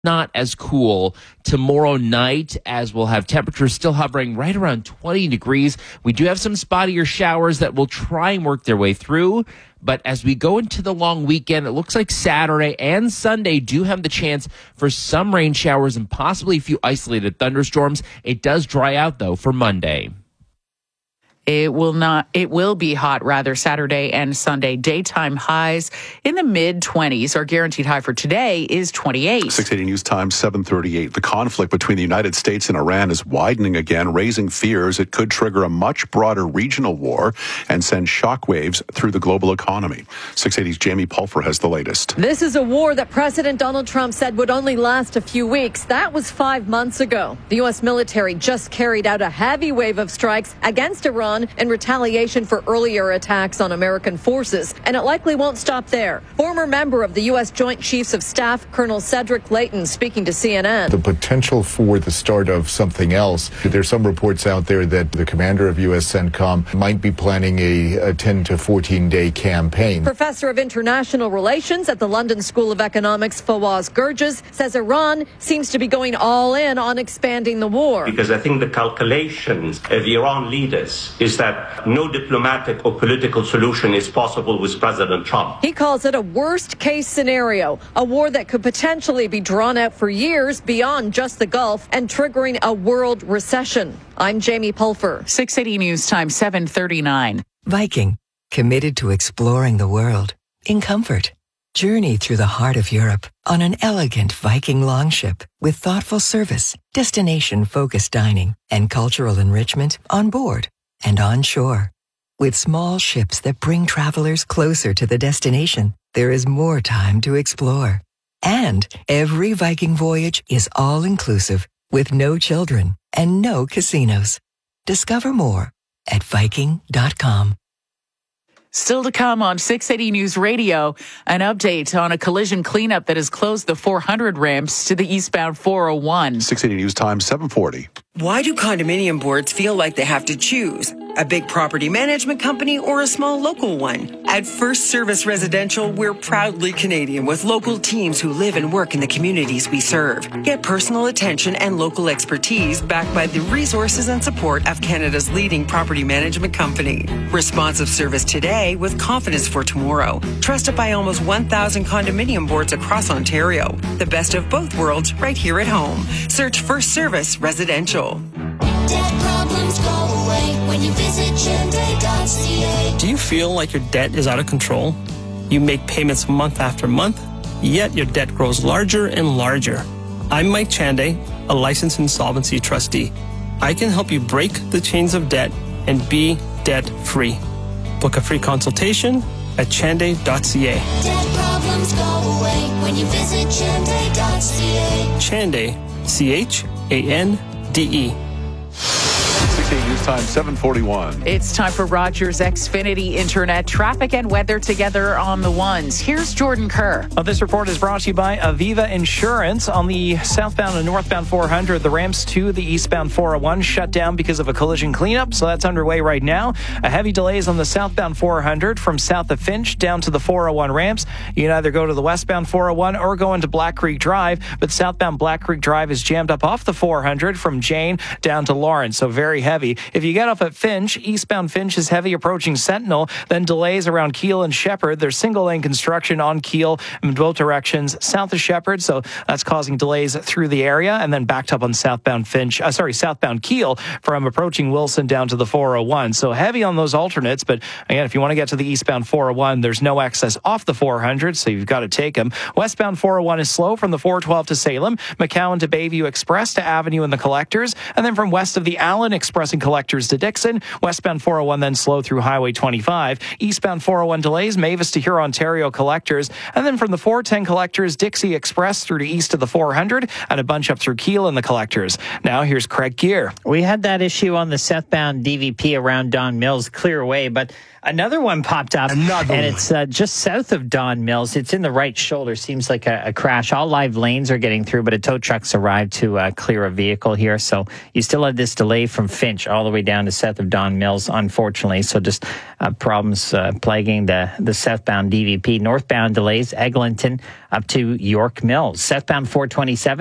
not as cool tomorrow night, as we'll have temperatures still hovering right around 20 degrees. We do have some spottier showers that will try and work their way through. But as we go into the long weekend, it looks like Saturday and Sunday do have the chance for some rain showers and possibly a few isolated thunderstorms. It does dry out, though, for Monday. It will be hot rather Saturday and Sunday. Daytime highs in the mid-20s. Our guaranteed high for today is 28. 680 News Time, 7:38. The conflict between the United States and Iran is widening again, raising fears it could trigger a much broader regional war and send shockwaves through the global economy. 680's Jamie Pulfer has the latest. This is a war that President Donald Trump said would only last a few weeks. That was 5 months ago. The U.S. military just carried out a heavy wave of strikes against Iran in retaliation for earlier attacks on American forces, and it likely won't stop there. Former member of the U.S. Joint Chiefs of Staff, Colonel Cedric Leighton, speaking to CNN. The potential for the start of something else. There's some reports out there that the commander of U.S. CENTCOM might be planning a 10 to 14-day campaign. Professor of International Relations at the London School of Economics, Fawaz Gurges, says Iran seems to be going all in on expanding the war. Because I think the calculations of the Iran leaders is that no diplomatic or political solution is possible with President Trump. He calls it a worst-case scenario, a war that could potentially be drawn out for years beyond just the Gulf and triggering a world recession. I'm Jamie Pulfer. 680 News Time, 7:39. Viking, committed to exploring the world in comfort. Journey through the heart of Europe on an elegant Viking longship with thoughtful service, destination-focused dining, and cultural enrichment on board and on shore. With small ships that bring travelers closer to the destination, there is more time to explore. And every Viking voyage is all-inclusive with no children and no casinos. Discover more at Viking.com. Still to come on 680 News Radio, an update on a collision cleanup that has closed the 400 ramps to the eastbound 401. 680 News Time, 7:40. Why do condominium boards feel like they have to choose? A big property management company or a small local one? At First Service Residential, we're proudly Canadian with local teams who live and work in the communities we serve. Get personal attention and local expertise backed by the resources and support of Canada's leading property management company. Responsive service today with confidence for tomorrow. Trusted by almost 1,000 condominium boards across Ontario. The best of both worlds right here at home. Search First Service Residential. Debt problems go away when you visit Chande.ca. Do you feel like your debt is out of control? You make payments month after month, yet your debt grows larger and larger. I'm Mike Chande, a licensed insolvency trustee. I can help you break the chains of debt and be debt-free. Book a free consultation at Chande.ca. Debt problems go away when you visit Chande.ca. Chande, Chande. 680 News Time, 7:41. It's time for Rogers Xfinity Internet traffic and weather together on the ones. Here's Jordan Kerr. This report is brought to you by Aviva Insurance. On the southbound and northbound 400, the ramps to the eastbound 401 shut down because of a collision cleanup, so that's underway right now. Heavy delays on the southbound 400 from south of Finch down to the 401 ramps. You can either go to the westbound 401 or go into Black Creek Drive, but southbound Black Creek Drive is jammed up off the 400 from Jane down to Lawrence, so very heavy. If you get off at Finch, eastbound Finch is heavy approaching Sentinel, then delays around Keele and Shepherd. There's single lane construction on Keele in both directions south of Shepherd, so that's causing delays through the area, and then backed up on southbound Keele from approaching Wilson down to the 401. So heavy on those alternates, but again, if you want to get to the eastbound 401, there's no access off the 400, so you've got to take them. Westbound 401 is slow from the 412 to Salem, McCowan to Bayview Express to Avenue and the Collectors, and then from west of the Allen Express and Collectors to Dixon. Westbound 401 then slow through Highway 25. Eastbound 401 delays, Mavis to Huron-Ontario Collectors, and then from the 410 Collectors, Dixie Express through to east of the 400, and a bunch up through Keele and the Collectors. Now here's Craig Gear. We had that issue on the southbound DVP around Don Mills, clear away, but another one popped up, it's just south of Don Mills. It's in the right shoulder. Seems like a crash. All live lanes are getting through, but a tow truck's arrived to clear a vehicle here. So you still have this delay from Finch all the the way down to south of Don Mills, unfortunately. So just problems plaguing the southbound DVP. Northbound delays, Eglinton up to York Mills. Southbound 427.